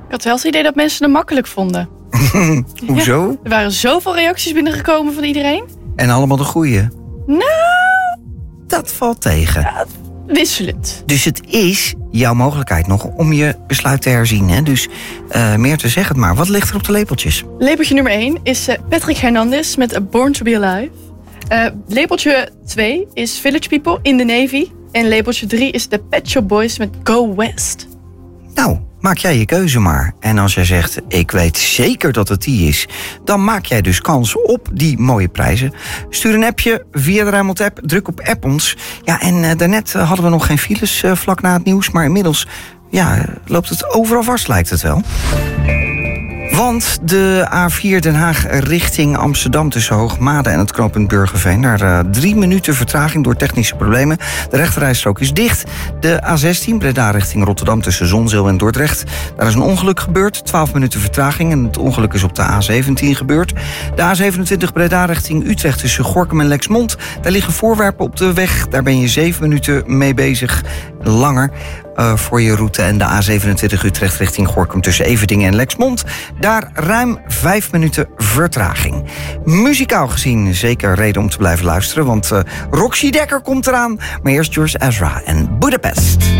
Ik had wel het idee dat mensen het makkelijk vonden. Hoezo? Ja, er waren zoveel reacties binnengekomen van iedereen. En allemaal de goeie? Nou, dat valt tegen. Ja, wisselend. Dus het is jouw mogelijkheid nog om je besluit te herzien. Hè? Dus Meerte, zeg het maar. Wat ligt er op de lepeltjes? Lepeltje nummer 1 is Patrick Hernandez met Born to be Alive. Lepeltje 2 is Village People in the Navy. En lepeltje 3 is de Pet Shop Boys met Go West. Nou, maak jij je keuze maar. En als jij zegt, ik weet zeker dat het die is, dan maak jij dus kans op die mooie prijzen. Stuur een appje via de Rijnmond app, druk op app ons. Ja, en daarnet hadden we nog geen files vlak na het nieuws, maar inmiddels loopt het overal vast, lijkt het wel. Want de A4 Den Haag richting Amsterdam tussen Hoogmade en het knooppunt Burgerveen. Daar 3 minuten vertraging door technische problemen. De rechterrijstrook is dicht. De A16 Breda richting Rotterdam tussen Zonzeel en Dordrecht. Daar is een ongeluk gebeurd. 12 minuten vertraging en het ongeluk is op de A17 gebeurd. De A27 Breda richting Utrecht tussen Gorinchem en Lexmond. Daar liggen voorwerpen op de weg. Daar ben je 7 minuten mee bezig. Langer voor je route. En de A27 Utrecht richting Gorinchem tussen Everdingen en Lexmond. Daar ruim 5 minuten vertraging. Muzikaal gezien zeker reden om te blijven luisteren, want Roxy Dekker komt eraan. Maar eerst George Ezra en Budapest.